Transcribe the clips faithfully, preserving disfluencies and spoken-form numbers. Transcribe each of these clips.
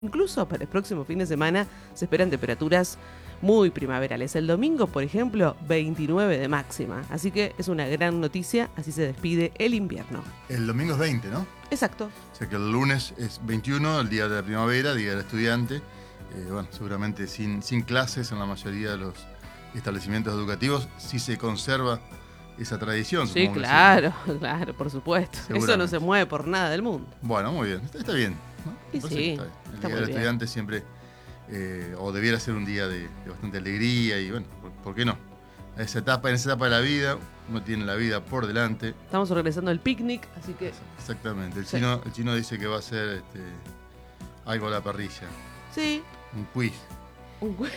Incluso para el próximo fin de semana se esperan temperaturas muy primaverales. El domingo, por ejemplo, veintinueve de máxima. Así que es una gran noticia, así se despide el invierno. El domingo es veinte, ¿no? Exacto. O sea que el lunes es veintiuno, el día de la primavera, día del estudiante. Eh, bueno, seguramente sin, sin clases en la mayoría de los establecimientos educativos, sí se conserva esa tradición. Sí, claro, decir. claro, por supuesto. Eso no se mueve por nada del mundo. Bueno, muy bien, está, está bien, ¿no? Y sí, está bien. El está día del estudiante siempre, eh, o debiera ser un día de, de bastante alegría y bueno, ¿por, ¿por qué no? En esa etapa, en esa etapa de la vida, uno tiene la vida por delante. Estamos organizando el picnic, así que... Exactamente, el, sí. chino, el chino dice que va a hacer este, algo a la parrilla. Sí. Un quiz. Un quiz.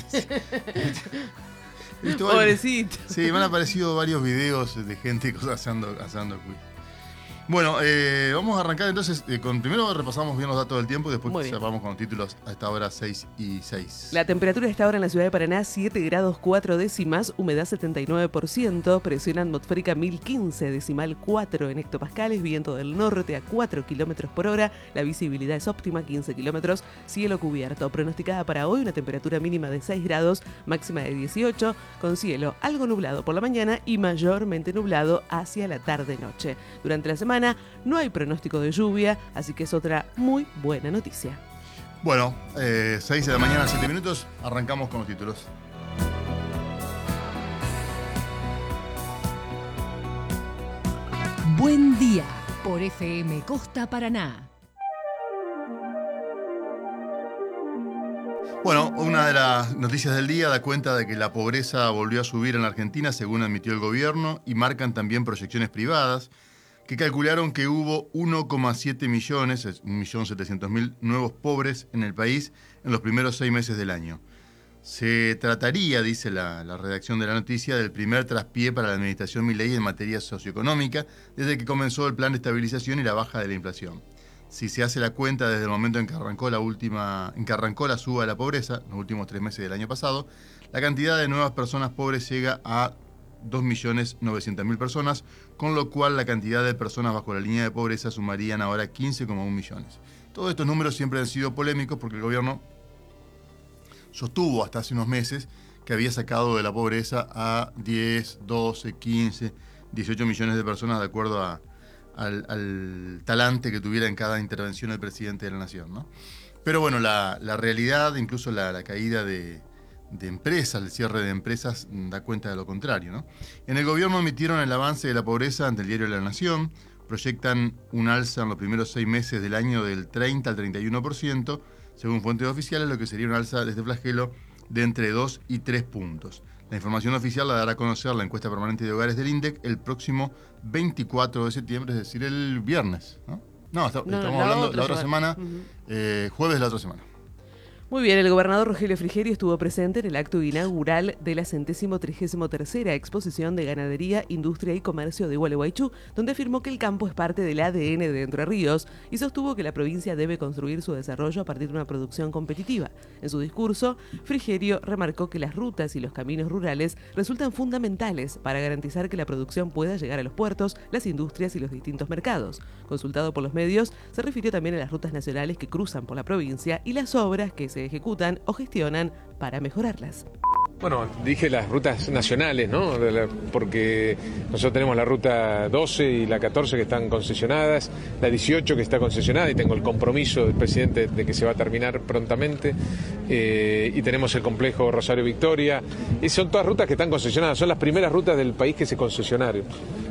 Pobrecito. Sí, me han aparecido varios videos de gente asando, asando quiz. Bueno, eh, vamos a arrancar entonces, eh, con primero repasamos bien los datos del tiempo y después vamos con los títulos a esta hora seis y seis. La temperatura a esta hora en la ciudad de Paraná, siete grados cuatro décimas, humedad setenta y nueve por ciento, presión atmosférica mil quince, decimal cuatro en hectopascales, viento del norte a cuatro kilómetros por hora, la visibilidad es óptima, quince kilómetros, cielo cubierto. Pronosticada para hoy una temperatura mínima de seis grados, máxima de dieciocho, con cielo algo nublado por la mañana y mayormente nublado hacia la tarde-noche. Durante la semana no hay pronóstico de lluvia, así que es otra muy buena noticia. Bueno, eh, seis de la mañana, siete minutos, arrancamos con los títulos. Buen día por F M Costa Paraná. Bueno, una de las noticias del día da cuenta de que la pobreza volvió a subir en la Argentina, según admitió el gobierno, y marcan también proyecciones privadas, que calcularon que hubo uno coma siete millones, un millón setecientos mil nuevos pobres en el país en los primeros seis meses del año. Se trataría, dice la, la redacción de la noticia, del primer traspié para la administración Milei en materia socioeconómica desde que comenzó el plan de estabilización y la baja de la inflación. Si se hace la cuenta desde el momento en que arrancó la última, en que arrancó la suba de la pobreza, los últimos tres meses del año pasado, la cantidad de nuevas personas pobres llega a dos millones novecientas mil personas, con lo cual la cantidad de personas bajo la línea de pobreza sumarían ahora quince coma uno millones. Todos estos números siempre han sido polémicos porque el gobierno sostuvo hasta hace unos meses que había sacado de la pobreza a diez, doce, quince, dieciocho millones de personas de acuerdo a, al, al talante que tuviera en cada intervención el presidente de la nación, ¿no? Pero bueno, la, la realidad, incluso la, la caída de... de empresas, el cierre de empresas da cuenta de lo contrario, ¿no? En el gobierno admitieron el avance de la pobreza ante el diario La Nación, proyectan un alza en los primeros seis meses del año del treinta al treinta y uno por ciento, según fuentes oficiales, lo que sería un alza de este flagelo de entre dos y tres puntos. La información oficial la dará a conocer la encuesta permanente de hogares del INDEC el próximo veinticuatro de septiembre, es decir, el viernes, ¿no? No, está, no estamos la hablando otra la otra semana, semana uh-huh. eh, jueves de la otra semana. Muy bien, el gobernador Rogelio Frigerio estuvo presente en el acto inaugural de la centésimo trigésimo tercera exposición de Ganadería, Industria y Comercio de Gualeguaychú, donde afirmó que el campo es parte del A D N de Entre Ríos y sostuvo que la provincia debe construir su desarrollo a partir de una producción competitiva. En su discurso, Frigerio remarcó que las rutas y los caminos rurales resultan fundamentales para garantizar que la producción pueda llegar a los puertos, las industrias y los distintos mercados. Consultado por los medios, se refirió también a las rutas nacionales que cruzan por la provincia y las obras que se se ejecutan o gestionan para mejorarlas. Bueno, dije las rutas nacionales, ¿no? Porque nosotros tenemos la ruta doce y la catorce que están concesionadas, la dieciocho que está concesionada y tengo el compromiso del presidente de que se va a terminar prontamente, eh, y tenemos el complejo Rosario Victoria, y son todas rutas que están concesionadas, son las primeras rutas del país que se concesionaron.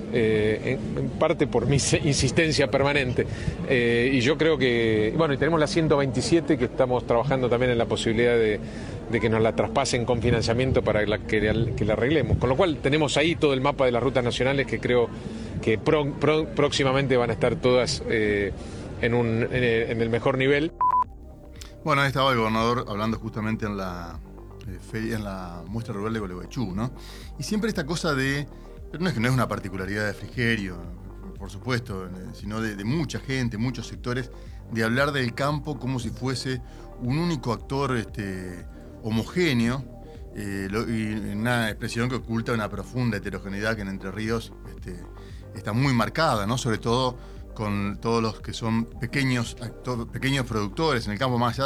Eh, en, en parte por mi insistencia permanente, eh, y yo creo que, bueno, y tenemos la ciento veintisiete que estamos trabajando también en la posibilidad de, de que nos la traspasen con financiamiento para la, que, que la arreglemos, con lo cual tenemos ahí todo el mapa de las rutas nacionales que creo que pro, pro, próximamente van a estar todas eh, en, un, en, el, en el mejor nivel. Bueno, ahí estaba el gobernador hablando justamente en la, eh, feria, en la muestra rural de Gualeguaychú, ¿no? Y siempre esta cosa de... Pero no es que no es una particularidad de Frigerio, por supuesto, sino de, de mucha gente, muchos sectores, de hablar del campo como si fuese un único actor este, homogéneo, eh, lo, y una expresión que oculta una profunda heterogeneidad que en Entre Ríos este, está muy marcada, ¿no? Sobre todo con todos los que son pequeños, pequeños productores en el campo, más allá